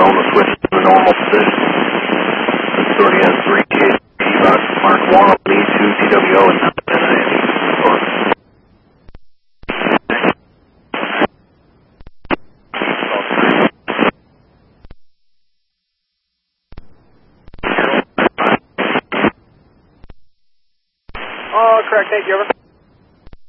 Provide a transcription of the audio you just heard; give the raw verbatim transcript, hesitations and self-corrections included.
on the switch to the normal position. Authority has three T H P, about Mark one, E two, T W O, and N I M E. Oh, correct. Thank you. Over.